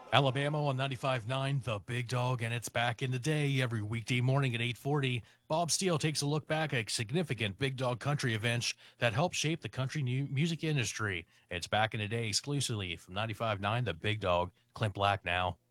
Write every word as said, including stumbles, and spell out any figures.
Alabama on ninety-five point nine, The Big Dog, and it's back in the day every weekday morning at eight forty. Bob Steele takes a look back at significant Big Dog country events that helped shape the country new music industry. It's back in the day exclusively from ninety-five point nine, The Big Dog. Clint Black now.